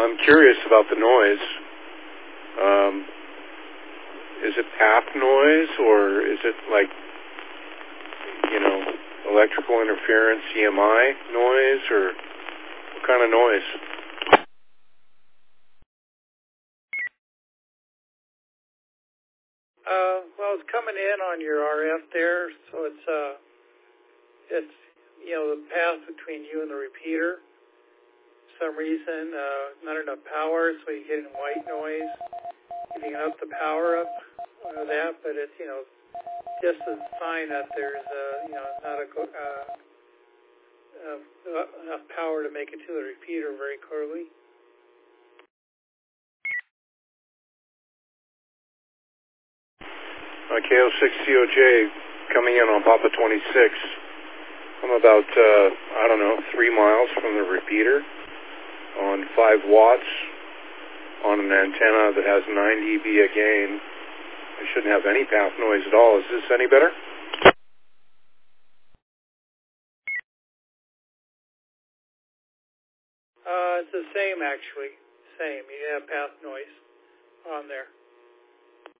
I'm curious about the noise. Is it path noise, or is it like, electrical interference, EMI noise, or what kind of noise? Well, it's coming in on your RF there, so it's the path between you and the repeater. For some reason, not enough power, so you're getting white noise. If you can up the power up, that, but it's just a sign that there's not enough power to make it to the repeater very clearly. KO6COJ coming in on Papa 26. I'm about 3 miles from the repeater on 5 watts on an antenna that has 9 dB a gain. I shouldn't have any path noise at all. Is this any better? It's the same, actually. Same. You have path noise on there.